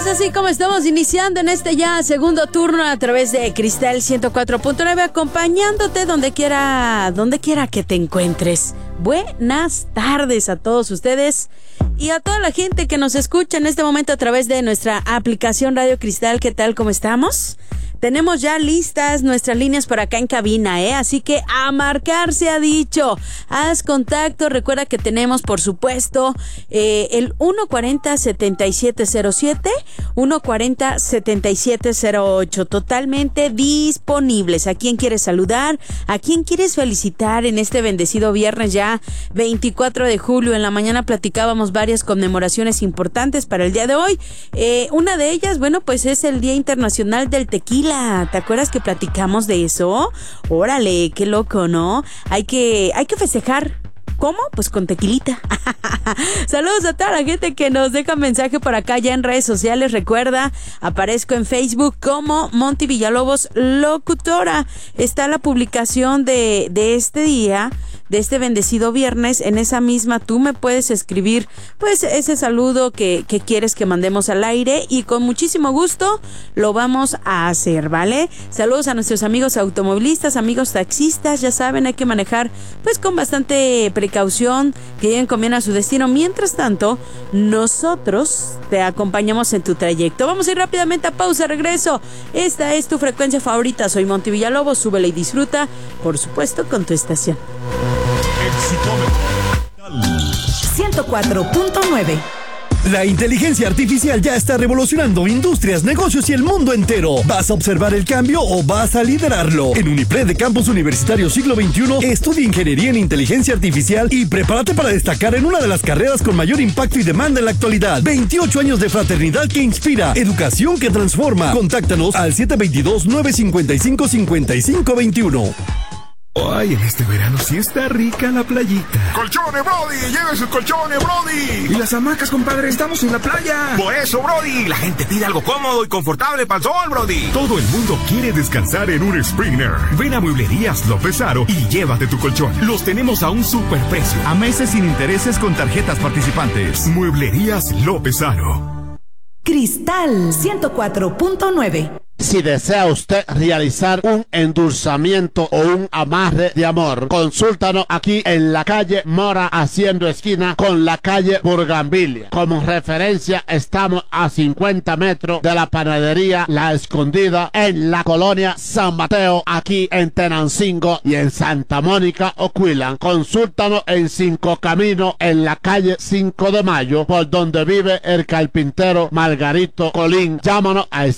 así como estamos iniciando en este ya segundo turno a través de Cristal 104.9, acompañándote donde quiera que te encuentres. Buenas tardes a todos ustedes y a toda la gente que nos escucha en este momento a través de nuestra aplicación Radio Cristal. ¿Qué tal? ¿Cómo estamos? Tenemos ya listas nuestras líneas por acá en cabina, así que a marcar se ha dicho. Haz contacto, recuerda que tenemos por supuesto el 140-7707, 140-7708, totalmente disponibles. ¿A quién quieres saludar? ¿A quién quieres felicitar en este bendecido viernes ya 24 de julio? En la mañana platicábamos varias conmemoraciones importantes para el día de hoy. Una de ellas, bueno, pues es el Día Internacional del Tequila. ¿Te acuerdas que platicamos de eso? Órale, qué loco, ¿no? Hay que festejar. ¿Cómo? Pues con tequilita. Saludos a toda la gente que nos deja mensaje por acá ya en redes sociales. Recuerda, aparezco en Facebook como Monty Villalobos Locutora. Está la publicación de este día, de este bendecido viernes. En esa misma tú me puedes escribir pues ese saludo que quieres que mandemos al aire y con muchísimo gusto lo vamos a hacer, ¿vale? Saludos a nuestros amigos automovilistas, amigos taxistas. Ya saben, hay que manejar pues con bastante precaución, que lleguen con bien a su destino. Mientras tanto, nosotros te acompañamos en tu trayecto. Vamos a ir rápidamente a pausa, regreso. Esta es tu frecuencia favorita. Soy Monty Villalobos, súbele y disfruta, por supuesto, con tu estación. 104.9. La inteligencia artificial ya está revolucionando industrias, negocios y el mundo entero. ¿Vas a observar el cambio o vas a liderarlo? En Unipred de Campus Universitario Siglo XXI, estudia Ingeniería en Inteligencia Artificial y prepárate para destacar en una de las carreras con mayor impacto y demanda en la actualidad. 28 años de fraternidad que inspira, educación que transforma. Contáctanos al 722-955-5521. Ay, en este verano sí está rica la playita. ¡Colchones, Brody! ¡Lleve sus colchones, Brody! Y las hamacas, compadre, estamos en la playa. Por eso, Brody, la gente pide algo cómodo y confortable para el sol, Brody. Todo el mundo quiere descansar en un Springer. Ven a Mueblerías López Aro y llévate tu colchón. Los tenemos a un superprecio. A meses sin intereses con tarjetas participantes. Mueblerías López Aro. Cristal 104.9. Si desea usted realizar un endulzamiento o un amarre de amor, consúltanos aquí en la calle Mora, haciendo esquina con la calle Burgambilia. Como referencia, estamos a 50 metros de la panadería La Escondida en la colonia San Mateo, aquí en Tenancingo y en Santa Mónica, Oquillan. Consúltanos en Cinco Caminos, en la calle 5 de Mayo, por donde vive el carpintero Margarito Colín. Llámanos al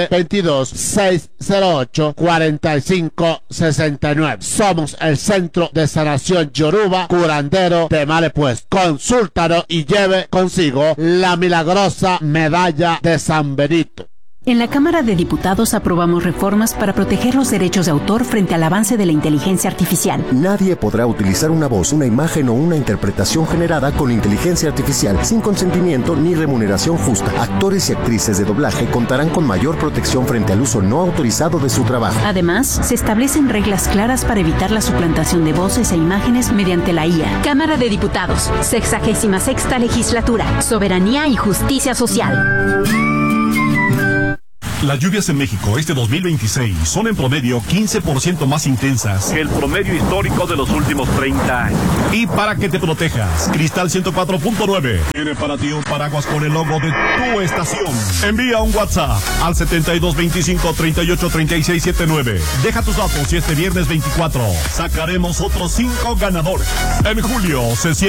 722-608-4569. Somos el Centro de Sanación Yoruba, curandero de Malepuesto. Consúltanos y lleve consigo la milagrosa medalla de San Benito. En la Cámara de Diputados aprobamos reformas para proteger los derechos de autor frente al avance de la inteligencia artificial. Nadie podrá utilizar una voz, una imagen o una interpretación generada con inteligencia artificial sin consentimiento ni remuneración justa. Actores y actrices de doblaje contarán con mayor protección frente al uso no autorizado de su trabajo. Además, se establecen reglas claras para evitar la suplantación de voces e imágenes mediante la IA. Cámara de Diputados, 66ª Legislatura, Soberanía y Justicia Social. Las lluvias en México este 2026 son en promedio 15% más intensas que el promedio histórico de los últimos 30 años. Y para que te protejas, Cristal 104.9 tiene para ti un paraguas con el logo de tu estación. Envía un WhatsApp al 7225-383679. Deja tus datos y este viernes 24 sacaremos otros 5 ganadores. En julio se cierra